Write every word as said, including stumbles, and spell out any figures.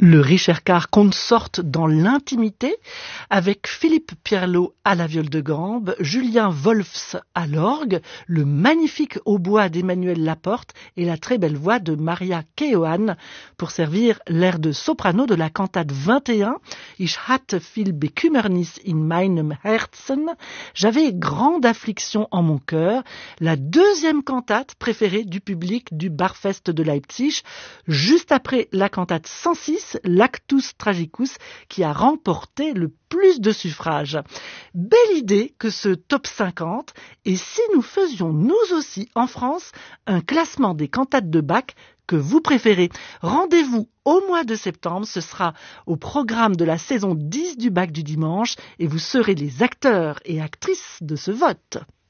Le Richercart consorte dans l'intimité avec Philippe Pierlot à la viole de gambe, Julien Wolfs à l'orgue, le magnifique hautbois d'Emmanuel Laporte et la très belle voix de Maria Keohane pour servir l'air de soprano de la cantate vingt et un Ich hatte viel Bekümmernis in meinem Herzen, j'avais grande affliction en mon cœur, la deuxième cantate préférée du public du Barfest de Leipzig, juste après la cantate cent six, l'Actus Tragicus, qui a remporté le plus de suffrages. Belle idée que ce top cinquante, et si nous faisions nous aussi en France un classement des cantates de Bach que vous préférez. Rendez-vous au mois de septembre, ce sera au programme de la saison dix du Bach du dimanche et vous serez les acteurs et actrices de ce vote.